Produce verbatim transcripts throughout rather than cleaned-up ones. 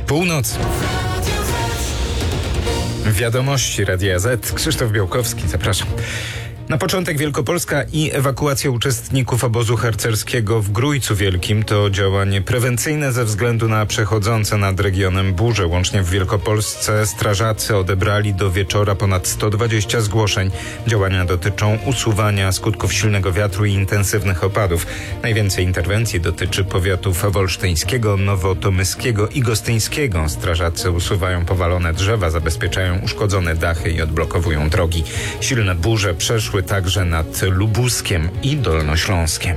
Północ. Wiadomości Radia Z. Krzysztof Białkowski, zapraszam. Na początek Wielkopolska i ewakuacja uczestników obozu harcerskiego w Grójcu Wielkim to działanie prewencyjne ze względu na przechodzące nad regionem burze. Łącznie w Wielkopolsce strażacy odebrali do wieczora ponad sto dwadzieścia zgłoszeń. Działania dotyczą usuwania skutków silnego wiatru i intensywnych opadów. Najwięcej interwencji dotyczy powiatów wolsztyńskiego, nowotomyskiego i gostyńskiego. Strażacy usuwają powalone drzewa, zabezpieczają uszkodzone dachy i odblokowują drogi. Silne burze przeszły także nad Lubuskiem i Dolnośląskiem.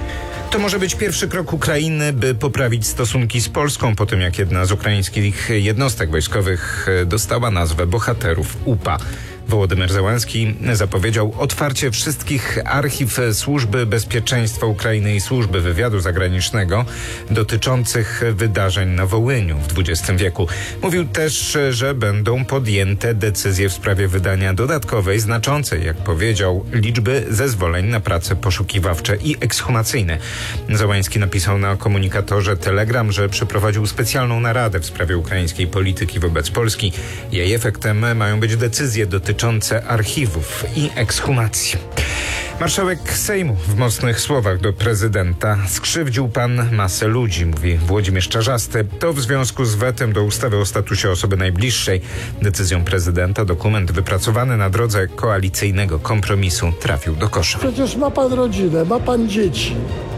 To może być pierwszy krok Ukrainy, by poprawić stosunki z Polską po tym, jak jedna z ukraińskich jednostek wojskowych dostała nazwę bohaterów U P A. Wołodymyr Zełenski zapowiedział otwarcie wszystkich archiw Służby Bezpieczeństwa Ukrainy i Służby Wywiadu Zagranicznego dotyczących wydarzeń na Wołyniu w dwudziestym wieku. Mówił też, że będą podjęte decyzje w sprawie wydania dodatkowej, znaczącej, jak powiedział, liczby zezwoleń na prace poszukiwawcze i ekshumacyjne. Zełenski napisał na komunikatorze Telegram, że przeprowadził specjalną naradę w sprawie ukraińskiej polityki wobec Polski. Jej efektem mają być decyzje dotyczące dotyczące archiwów i ekshumacji. Marszałek Sejmu w mocnych słowach do prezydenta: skrzywdził pan masę ludzi, mówi Włodzimierz Czarzasty. To w związku z wetem do ustawy o statusie osoby najbliższej. Decyzją prezydenta dokument wypracowany na drodze koalicyjnego kompromisu trafił do kosza. Przecież ma pan rodzinę, ma pan dzieci.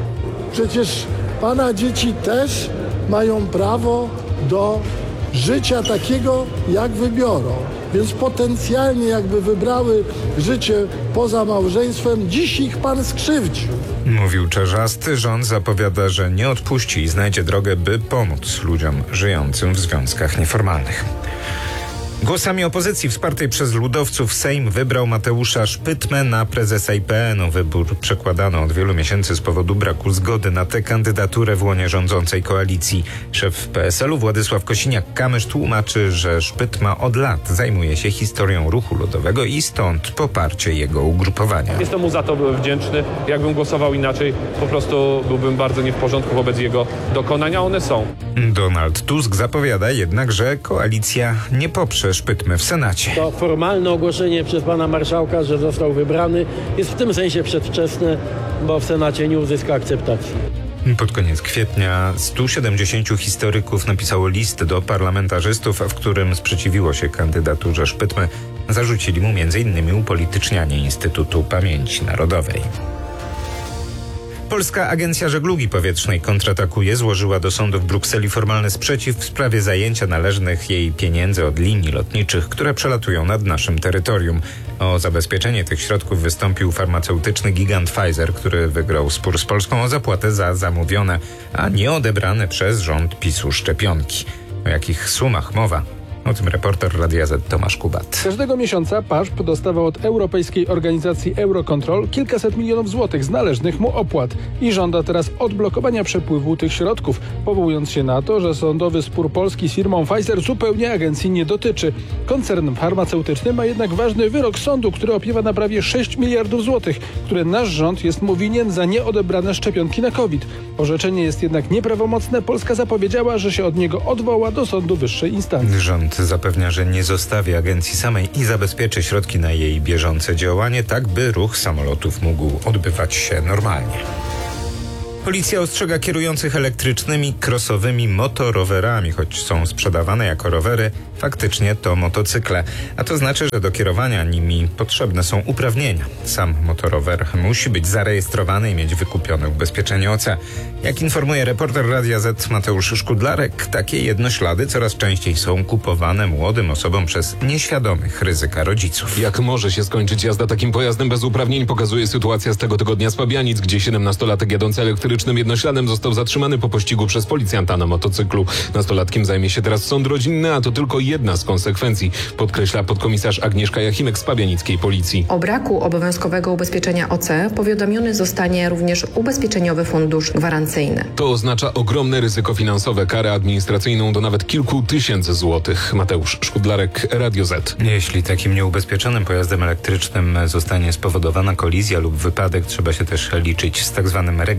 Przecież pana dzieci też mają prawo do życia takiego, jak wybiorą. Więc potencjalnie jakby wybrały życie poza małżeństwem, dziś ich pan skrzywdził. Mówił Czarzasty. Rząd zapowiada, że nie odpuści i znajdzie drogę, by pomóc ludziom żyjącym w związkach nieformalnych. Głosami opozycji wspartej przez ludowców Sejm wybrał Mateusza Szpytmę na prezesa I P N u. Wybór przekładano od wielu miesięcy z powodu braku zgody na tę kandydaturę w łonie rządzącej koalicji. Szef P S L u Władysław Kosiniak-Kamysz tłumaczy, że Szpytma od lat zajmuje się historią ruchu ludowego i stąd poparcie jego ugrupowania. Jestem mu za to wdzięczny. Jakbym głosował inaczej, po prostu byłbym bardzo nie w porządku wobec jego dokonania. One są. Donald Tusk zapowiada jednak, że koalicja nie poprze Szpytmy w Senacie. To formalne ogłoszenie przez pana marszałka, że został wybrany, jest w tym sensie przedwczesne, bo w Senacie nie uzyska akceptacji. Pod koniec kwietnia stu siedemdziesięciu historyków napisało list do parlamentarzystów, w którym sprzeciwiło się kandydaturze Szpytmy. Zarzucili mu między innymi upolitycznianie Instytutu Pamięci Narodowej. Polska Agencja Żeglugi Powietrznej kontratakuje, złożyła do sądu w Brukseli formalny sprzeciw w sprawie zajęcia należnych jej pieniędzy od linii lotniczych, które przelatują nad naszym terytorium. O zabezpieczenie tych środków wystąpił farmaceutyczny gigant Pfizer, który wygrał spór z Polską o zapłatę za zamówione, a nie odebrane przez rząd PiSu szczepionki. O jakich sumach mowa? O tym reporter Radia Z Tomasz Kubat. Każdego miesiąca P A S P dostawał od europejskiej organizacji Eurocontrol kilkaset milionów złotych z należnych mu opłat i żąda teraz odblokowania przepływu tych środków, powołując się na to, że sądowy spór Polski z firmą Pfizer zupełnie agencji nie dotyczy. Koncern farmaceutyczny ma jednak ważny wyrok sądu, który opiewa na prawie sześć miliardów złotych, które nasz rząd jest mu winien za nieodebrane szczepionki na COVID. Orzeczenie jest jednak nieprawomocne. Polska zapowiedziała, że się od niego odwoła do sądu wyższej instancji. Rząd zapewnia, że nie zostawi agencji samej i zabezpieczy środki na jej bieżące działanie, tak by ruch samolotów mógł odbywać się normalnie. Policja ostrzega kierujących elektrycznymi, crossowymi motorowerami, choć są sprzedawane jako rowery, faktycznie to motocykle. A to znaczy, że do kierowania nimi potrzebne są uprawnienia. Sam motorower musi być zarejestrowany i mieć wykupione ubezpieczenie O C. Jak informuje reporter Radia Z Mateusz Szkudlarek, takie jednoślady coraz częściej są kupowane młodym osobom przez nieświadomych ryzyka rodziców. Jak może się skończyć jazda takim pojazdem bez uprawnień, pokazuje sytuacja z tego tygodnia z Pabianic, gdzie siedemnastolatek jadący elektrycznym jednośladem został zatrzymany po pościgu przez policjanta na motocyklu. Nastolatkiem zajmie się teraz sąd rodzinny, a to tylko jedna z konsekwencji, podkreśla podkomisarz Agnieszka Jachimek z pabianickiej policji. O braku obowiązkowego ubezpieczenia O C powiadomiony zostanie również Ubezpieczeniowy Fundusz Gwarancyjny. To oznacza ogromne ryzyko finansowe, karę administracyjną do nawet kilku tysięcy złotych. Mateusz Szkudlarek, Radio Z. Jeśli takim nieubezpieczonym pojazdem elektrycznym zostanie spowodowana kolizja lub wypadek, trzeba się też liczyć z tak zwanym regresem.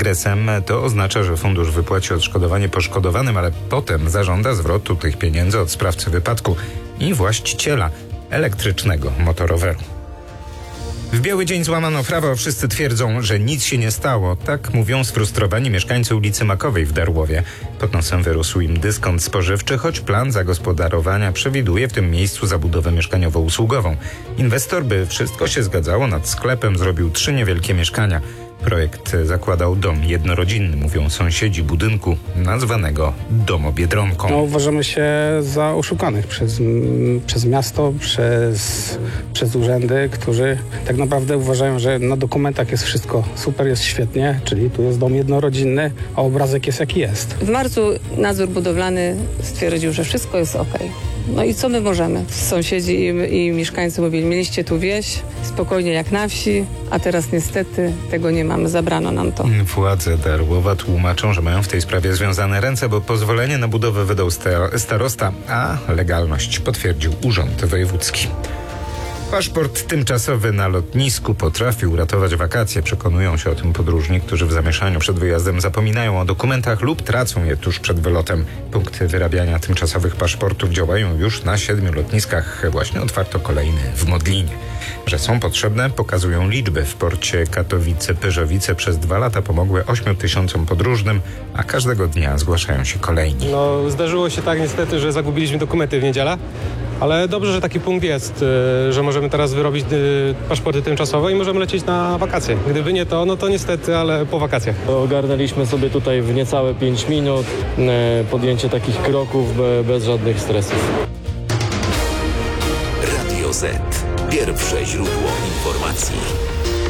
Tymczasem to oznacza, że fundusz wypłaci odszkodowanie poszkodowanym, ale potem zażąda zwrotu tych pieniędzy od sprawcy wypadku i właściciela elektrycznego motoroweru. W biały dzień złamano prawo, wszyscy twierdzą, że nic się nie stało. Tak mówią sfrustrowani mieszkańcy ulicy Makowej w Darłowie. Pod nosem wyrósł im dyskont spożywczy, choć plan zagospodarowania przewiduje w tym miejscu zabudowę mieszkaniowo-usługową. Inwestor, by wszystko się zgadzało, nad sklepem zrobił trzy niewielkie mieszkania. Projekt zakładał dom jednorodzinny, mówią sąsiedzi budynku nazwanego Domobiedronką. No, uważamy się za oszukanych przez, przez miasto, przez, przez urzędy, którzy tak naprawdę uważają, że na dokumentach jest wszystko super, jest świetnie, czyli tu jest dom jednorodzinny, a obrazek jest jaki jest. W marcu nadzór budowlany stwierdził, że wszystko jest okej. No i co my możemy? Sąsiedzi i, i mieszkańcy mówili, mieliście tu wieś, spokojnie jak na wsi, a teraz niestety tego nie mamy, zabrano nam to. Władze Darłowa tłumaczą, że mają w tej sprawie związane ręce, bo pozwolenie na budowę wydał starosta, a legalność potwierdził Urząd Wojewódzki. Paszport tymczasowy na lotnisku potrafi uratować wakacje. Przekonują się o tym podróżni, którzy w zamieszaniu przed wyjazdem zapominają o dokumentach lub tracą je tuż przed wylotem. Punkty wyrabiania tymczasowych paszportów działają już na siedmiu lotniskach. Właśnie otwarto kolejny w Modlinie. Że są potrzebne, pokazują liczby. W porcie Katowice-Pyrzowice przez dwa lata pomogły ośmiu tysiącom podróżnym, a każdego dnia zgłaszają się kolejni. No, zdarzyło się tak niestety, że zagubiliśmy dokumenty w niedzielę, ale dobrze, że taki punkt jest, że możemy teraz wyrobić paszporty tymczasowe i możemy lecieć na wakacje. Gdyby nie to, no to niestety, ale po wakacjach. Ogarnęliśmy sobie tutaj w niecałe pięć minut podjęcie takich kroków bez żadnych stresów. Radio Z. Pierwsze źródło informacji.